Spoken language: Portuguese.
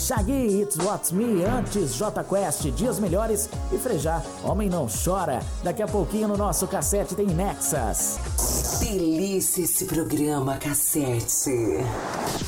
Shaggy, It's What's Me, antes J Quest, Dias Melhores e Frejá, Homem Não Chora. Daqui a pouquinho no nosso cassete tem Nexas. Delícia esse programa, cassete.